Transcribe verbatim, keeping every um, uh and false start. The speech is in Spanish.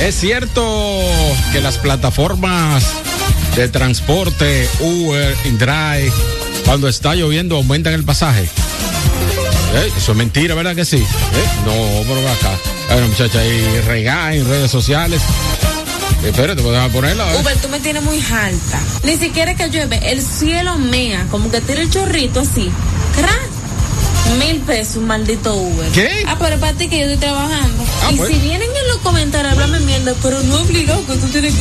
Es cierto que las plataformas de transporte, Uber, InDrive, cuando está lloviendo aumentan el pasaje. ¿Eh? Eso es mentira, ¿verdad que sí? ¿Eh? No, pero acá. Hay una muchacha ahí regada en redes sociales. Espérate, ¿puedes ponerla? ¿Eh? Uber, tú me tienes muy alta. Ni siquiera que llueve, el cielo mea, como que tira el chorrito así. ¡Crack! Mil pesos, maldito Uber. ¿Qué? Ah, pero para ti que yo estoy trabajando. Ah, y pues. si vienen en los comentarios, háblame mierda, pero no obligado que tú tienes que